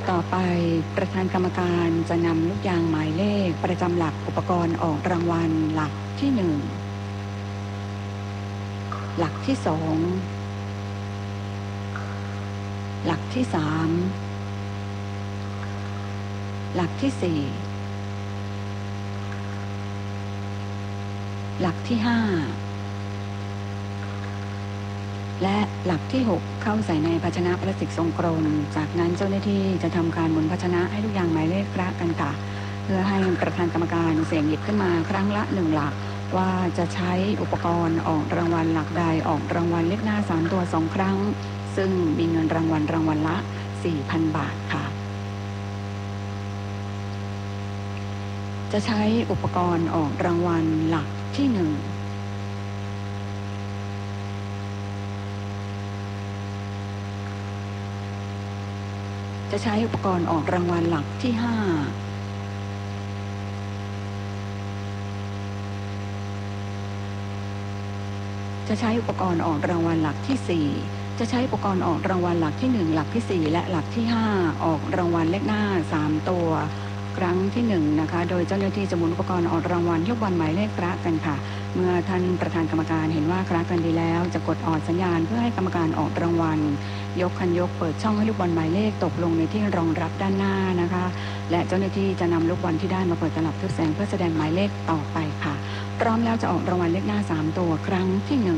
ต่อไปประธานกรรมการจะนำลูกยางหมายเลขประจำหลักอุปกรณ์ออกรางวัลหลักที่1หลักที่2หลักที่3หลักที่4หลักที่5และหลักที่6เข้าใส่ในภาชนะพลาสติกทรงกลมจากนั้นเจ้าหน้าที่จะทำการหมุนภาชนะให้ลูกยางหมายเลขคละกันค่ะเพื่อให้ประธานกรรมการเสี่ยงหยิบขึ้นมาครั้งละ1หลักว่าจะใช้อุปกรณ์ออกรางวัลหลักใดออกรางวัลเลขหน้า3ตัว2ครั้งซึ่งมีเงินรางวัลละ 4,000 บาทค่ะจะใช้อุปกรณ์ออกรางวัลหลักที่1จะใช้อุปกรณ์ออกรางวัลหลักที่5จะใช้อุปกรณ์ออกรางวัลหลักที่4จะใช้อุปกรณ์ออกรางวัลหลักที่1หลักที่4และหลักที่5ออกรางวัลเลขหน้า3ตัวครั้งที่1นะคะโดยเจ้าหน้าที่จะหมุนอุปกรณ์ออกรางวัลยกบอลหมายเลขคละกันค่ะเมื่อท่านประธานกรรมการเห็นว่าคละกันดีแล้วจะกดออดสัญญาณเพื่อให้กรรมการออกรางวัลยกคันยกเปิดช่องให้ลูกบอลหมายเลขตกลงในที่รองรับด้านหน้านะคะและเจ้าหน้าที่จะนำลูกบอลที่ได้มาเปิดตลับทึบแสงเพื่อแสดงหมายเลขต่อไปค่ะพร้อมแล้วจะออกรางวัลเลขหน้า3ตัวครั้งที่1